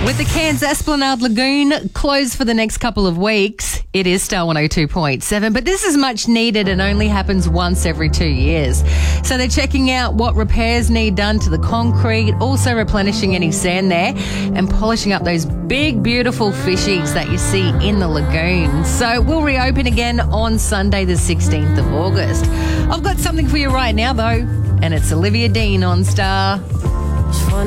With the Cairns Esplanade Lagoon closed for the next couple of weeks, it is Star 102.7, but this is much needed and only happens once every 2 years. So they're checking out what repairs need done to the concrete, also replenishing any sand there and polishing up those big, beautiful fishies that you see in the lagoon. So we'll reopen again on Sunday, the 16th of August. I've got something for you right now, though, and it's Olivia Dean on Star.